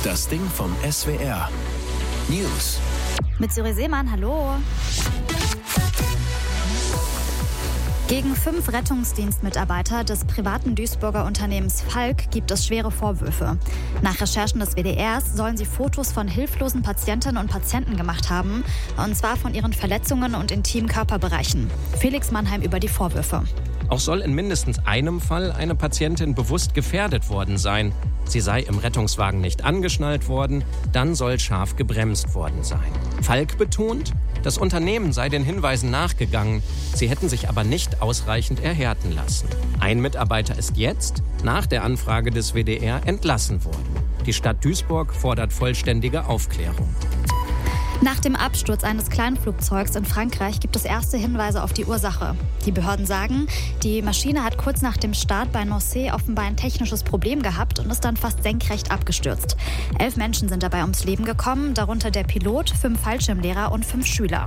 Das Ding vom SWR. News. Mit Siri Seemann, hallo. Gegen 5 Rettungsdienstmitarbeiter des privaten Duisburger Unternehmens Falk gibt es schwere Vorwürfe. Nach Recherchen des WDRs sollen sie Fotos von hilflosen Patientinnen und Patienten gemacht haben, und zwar von ihren Verletzungen und intimen Körperbereichen. Felix Mannheim über die Vorwürfe. Auch soll in mindestens einem Fall eine Patientin bewusst gefährdet worden sein. Sie sei im Rettungswagen nicht angeschnallt worden, dann soll scharf gebremst worden sein. Falk betont, das Unternehmen sei den Hinweisen nachgegangen, sie hätten sich aber nicht ausreichend erhärten lassen. Ein Mitarbeiter ist jetzt, nach der Anfrage des WDR, entlassen worden. Die Stadt Duisburg fordert vollständige Aufklärung. Nach dem Absturz eines Kleinflugzeugs in Frankreich gibt es erste Hinweise auf die Ursache. Die Behörden sagen, die Maschine hat kurz nach dem Start bei Nancy offenbar ein technisches Problem gehabt und ist dann fast senkrecht abgestürzt. 11 Menschen sind dabei ums Leben gekommen, darunter der Pilot, 5 Fallschirmlehrer und 5 Schüler.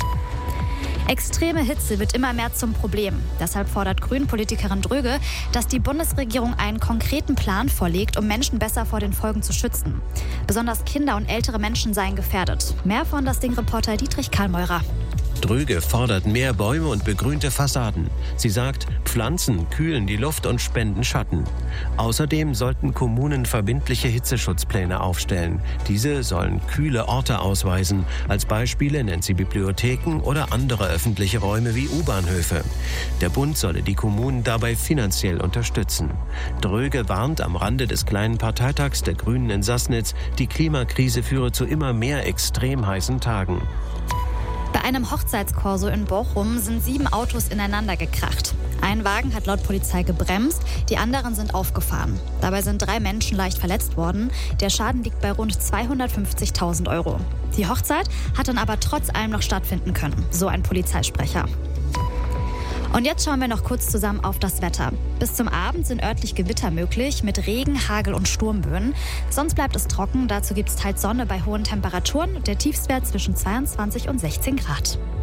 Extreme Hitze wird immer mehr zum Problem. Deshalb fordert Grünen-Politikerin Dröge, dass die Bundesregierung einen konkreten Plan vorlegt, um Menschen besser vor den Folgen zu schützen. Besonders Kinder und ältere Menschen seien gefährdet. Mehr von das Ding-Reporter Dietrich Karlmeurer. Dröge fordert mehr Bäume und begrünte Fassaden. Sie sagt, Pflanzen kühlen die Luft und spenden Schatten. Außerdem sollten Kommunen verbindliche Hitzeschutzpläne aufstellen. Diese sollen kühle Orte ausweisen. Als Beispiele nennt sie Bibliotheken oder andere öffentliche Räume wie U-Bahnhöfe. Der Bund solle die Kommunen dabei finanziell unterstützen. Dröge warnt am Rande des kleinen Parteitags der Grünen in Sassnitz, die Klimakrise führe zu immer mehr extrem heißen Tagen. Bei einem Hochzeitskorso in Bochum sind 7 Autos ineinander gekracht. Ein Wagen hat laut Polizei gebremst, die anderen sind aufgefahren. Dabei sind 3 Menschen leicht verletzt worden. Der Schaden liegt bei rund 250.000 €. Die Hochzeit hat dann aber trotz allem noch stattfinden können, so ein Polizeisprecher. Und jetzt schauen wir noch kurz zusammen auf das Wetter. Bis zum Abend sind örtlich Gewitter möglich mit Regen, Hagel und Sturmböen. Sonst bleibt es trocken, dazu gibt es teils Sonne bei hohen Temperaturen. Der Tiefstwert zwischen 22 und 16 Grad.